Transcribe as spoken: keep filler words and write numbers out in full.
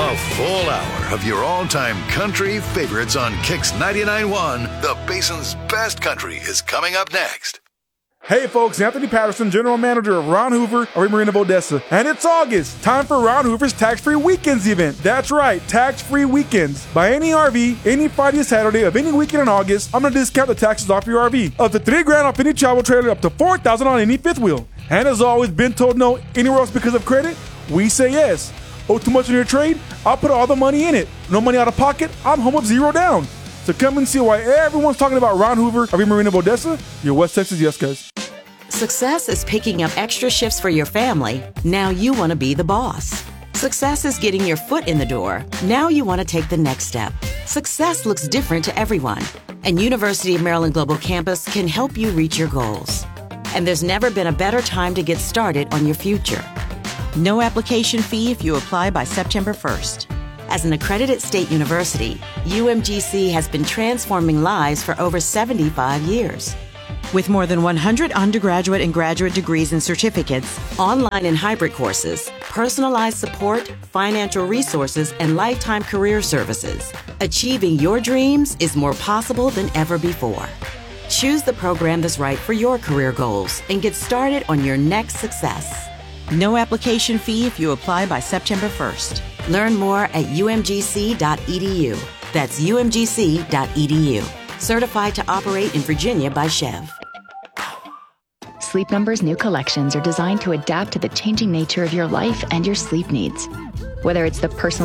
A full hour of your all-time country favorites on Kix ninety-nine point one. The Basin's best country is coming up next. Hey folks, Anthony Patterson, General Manager of Ron Hoover of Marina of Odessa. And it's August, time for Ron Hoover's Tax-Free Weekends event. That's right, Tax-Free Weekends. Buy any R V, any Friday or Saturday of any weekend in August, I'm going to discount the taxes off your R V. Up to three grand off any travel trailer, up to four thousand on any fifth wheel. And as always, been told no anywhere else because of credit? We say yes. Owe too much on your trade? I'll put all the money in it. No money out of pocket? I'm home with zero down. So come and see why everyone's talking about Ron Hoover of Marina of Odessa. Your West Texas yes guys. Success is picking up extra shifts for your family. Now you want to be the boss. Success is getting your foot in the door. Now you want to take the next step. Success looks different to everyone, and University of Maryland Global Campus can help you reach your goals. And there's never been a better time to get started on your future. No application fee if you apply by September first. As an accredited state university, U M G C has been transforming lives for over seventy-five years. With more than one hundred undergraduate and graduate degrees and certificates, online and hybrid courses, personalized support, financial resources, and lifetime career services, achieving your dreams is more possible than ever before. Choose the program that's right for your career goals and get started on your next success. No application fee if you apply by September first. Learn more at U M G C dot E D U. That's U M G C dot E D U. Certified to operate in Virginia by Chev. Sleep Number's new collections are designed to adapt to the changing nature of your life and your sleep needs. Whether it's the personal